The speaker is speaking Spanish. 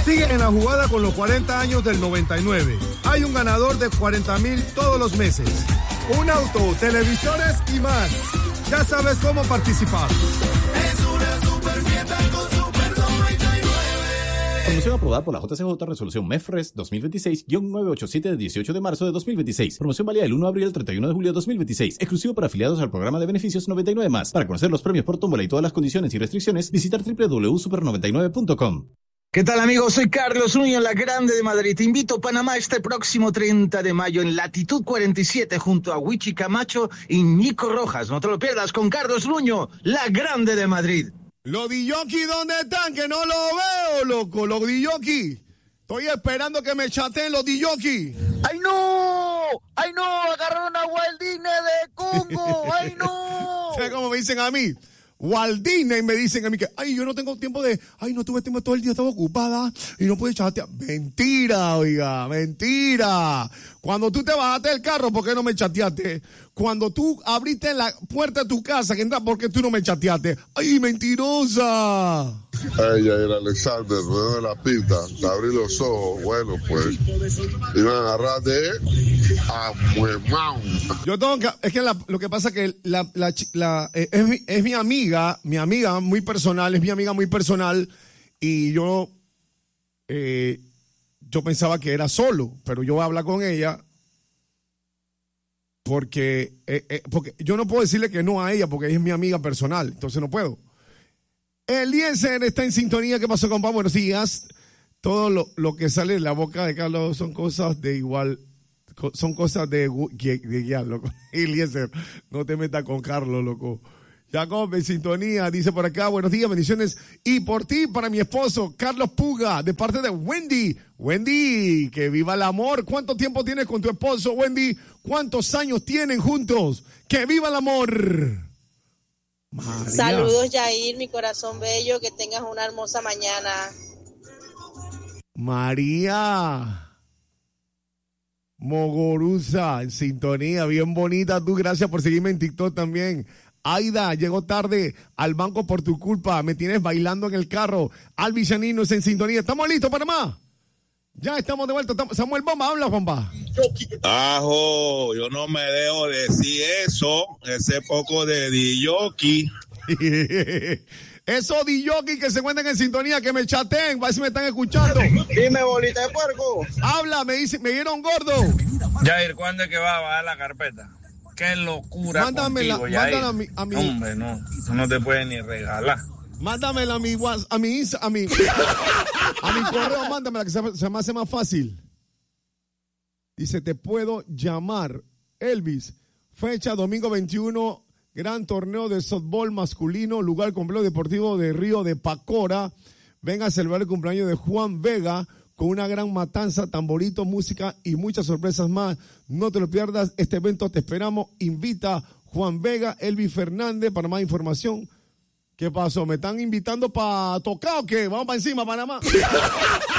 Sigue en la jugada con los 40 años del 99. Hay un ganador de 40,000 todos los meses. Un auto, televisores y más. Ya sabes cómo participar. Es una super fiesta con Super 99. Promoción aprobada por la JCJ Resolución MEFRES 2026-987 de 18 de marzo de 2026. Promoción válida del 1 de abril al 31 de julio de 2026. Exclusivo para afiliados al programa de beneficios 99+. Para conocer los premios por tómbola y todas las condiciones y restricciones, visitar www.super99.com. ¿Qué tal, amigos? Soy Carlos Nuño, la Grande de Madrid. Te invito a Panamá este próximo 30 de mayo en latitud 47 junto a Wichi Camacho y Nico Rojas. No te lo pierdas con Carlos Nuño, la Grande de Madrid. Los DJ, ¿dónde están? Que no lo veo, loco. Los DJ. Estoy esperando que me chateen los DJ. ¡Ay, no! ¡Ay, no! ¡Agarraron a Walt Disney de Congo! ¡Ay, no! ¿Sabes cómo me dicen a mí? Walt Disney me dicen a mí que, yo no tengo tiempo no tuve tiempo todo el día, estaba ocupada y no pude chatear. Mentira, oiga, mentira. Cuando tú te bajaste del carro, ¿por qué no me chateaste? Cuando tú abriste la puerta de tu casa, ¿por qué tú no me chateaste? ¡Ay, mentirosa! Ella era Alexander, luego de la pista, te abrí los ojos, bueno, pues, iban a agarrar de a Muemán. Yo tengo que, es que lo que pasa es que es mi amiga muy personal, y yo pensaba que era solo, pero yo voy a hablar con ella porque yo no puedo decirle que no a ella porque ella es mi amiga personal, entonces no puedo. Eliezer está en sintonía. ¿Qué pasó, compa? Buenos días. Todo lo que sale de la boca de Carlos son cosas de igual, son cosas de guiar, loco. Eliezer, no te metas con Carlos, loco. Jacob en sintonía, dice por acá, buenos días, bendiciones. Y por ti, para mi esposo, Carlos Puga, de parte de Wendy. Wendy, que viva el amor. ¿Cuánto tiempo tienes con tu esposo, Wendy? ¿Cuántos años tienen juntos? ¡Que viva el amor! María. Saludos, Yair, mi corazón bello, que tengas una hermosa mañana. María Mogoruza en sintonía, bien bonita tú, gracias por seguirme en TikTok también. Aida, llegó tarde al banco por tu culpa, me tienes bailando en el carro. Albi Janino en sintonía, ¿estamos listos, Panamá? Ya estamos de vuelta. Samuel Bomba, habla, Bomba. Ajo, yo no me dejo decir eso, ese poco de DJ. Esos DJ que se encuentran en sintonía, que me chateen, a ver si me están escuchando. Dime, bolita de puerco. Habla, me dieron gordo. Jair, ¿cuándo es que va a bajar la carpeta? Qué locura. Mándamela a mi hombre, no te puedes ni regalar. Mándamela a mi correo, mándamela, que se me hace más fácil. Dice, te puedo llamar, Elvis. Fecha domingo 21, gran torneo de softball masculino, lugar complejo deportivo de Río de Pacora. Venga a celebrar el cumpleaños de Juan Vega con una gran matanza, tamborito, música y muchas sorpresas más. No te lo pierdas, este evento te esperamos. Invita Juan Vega, Elvis Fernández, para más información. ¿Qué pasó? ¿Me están invitando para tocar o qué? Vamos para encima, Panamá.